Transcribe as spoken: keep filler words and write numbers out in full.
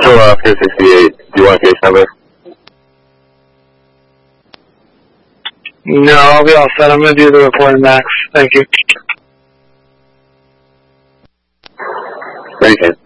Still uh, Pier sixty-eight. Do you want a case number? No, I'll be all set. I'm going to do the reporting, Max. Thank you. Thank you.